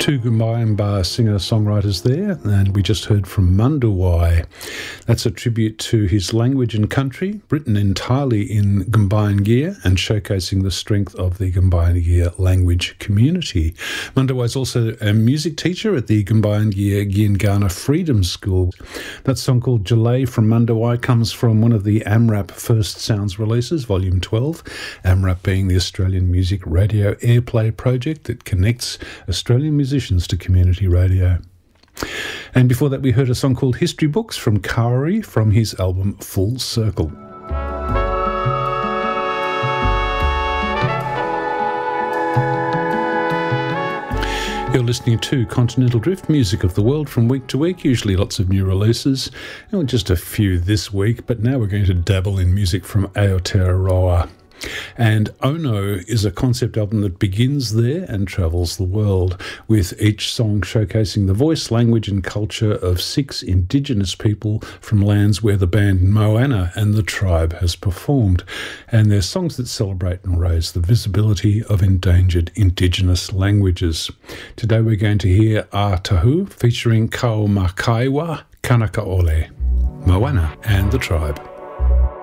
Two Gumbayamba singer-songwriters there, and we just heard from Mandawai. That's a tribute to his language and country, written entirely in Gumbayangir and showcasing the strength of the Gumbayangir language community. Mandawai is also a music teacher at the Gumbayangir Giyangana Freedom School. That song called Jalay from Mandawai comes from one of the AMRAP First Sounds releases, Volume 12, AMRAP being the Australian Music Radio Airplay project that connects Australian musicians to community radio. And before that we heard a song called History Books from Kauri from his album Full Circle. You're listening to Continental Drift, music of the world from week to week, usually lots of new releases, and just a few this week, but now we're going to dabble in music from Aotearoa. And Ono is a concept album that begins there and travels the world, with each song showcasing the voice, language and culture of 6 Indigenous people from lands where the band Moana and the Tribe has performed. And they're songs that celebrate and raise the visibility of endangered Indigenous languages. Today we're going to hear A Tahu featuring Kaumakaiwa Kanakaole, Moana and the Tribe.